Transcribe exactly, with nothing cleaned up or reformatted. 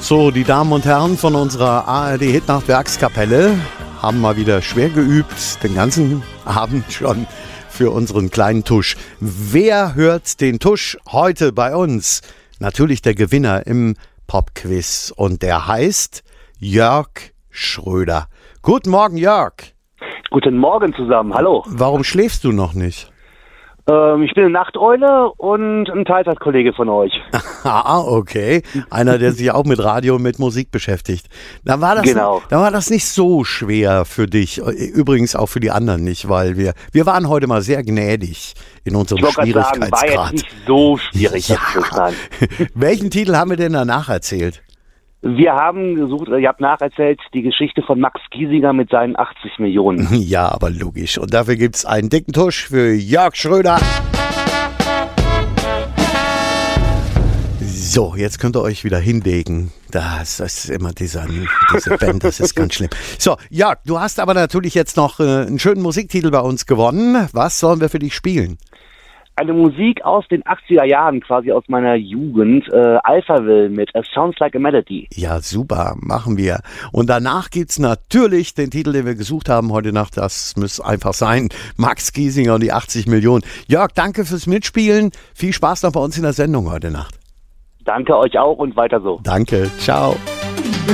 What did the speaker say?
So, die Damen und Herren von unserer A R D-Hitnacht-Werkskapelle haben mal wieder schwer geübt, den ganzen Abend schon für unseren kleinen Tusch. Wer hört den Tusch heute bei uns? Natürlich der Gewinner im Popquiz und der heißt Jörg Schröder. Guten Morgen, Jörg. Guten Morgen zusammen, hallo. Warum schläfst du noch nicht? Ähm, ich bin eine Nachteule und ein Teilzeitkollege von euch. Ah, okay. Einer, der sich auch mit Radio und mit Musik beschäftigt. Da war das, Genau. Da war das nicht so schwer für dich. Übrigens auch für die anderen nicht, weil wir, wir waren heute mal sehr gnädig in unserem Ich wollte gerade sagen, Schwierigkeitsgrad. war jetzt nicht so schwierig. Ja. das zu schneiden. Welchen Titel haben wir denn danach erzählt? Wir haben gesucht, ihr habt nacherzählt, die Geschichte von Max Giesinger mit seinen achtzig Millionen. Ja, aber logisch. Und dafür gibt es einen dicken Tusch für Jörg Schröder. So, jetzt könnt ihr euch wieder hinlegen. Das, das ist immer dieser, diese Band, das ist ganz schlimm. So, Jörg, du hast aber natürlich jetzt noch äh, einen schönen Musiktitel bei uns gewonnen. Was sollen wir für dich spielen? Eine Musik aus den achtziger Jahren, quasi aus meiner Jugend, äh, Alphaville mit A Sounds Like a Melody. Ja, super, machen wir. Und danach gibt's natürlich den Titel, den wir gesucht haben heute Nacht. Das müsste einfach sein. Max Giesinger und die achtzig Millionen. Jörg, danke fürs Mitspielen. Viel Spaß noch bei uns in der Sendung heute Nacht. Danke euch auch und weiter so. Danke, ciao.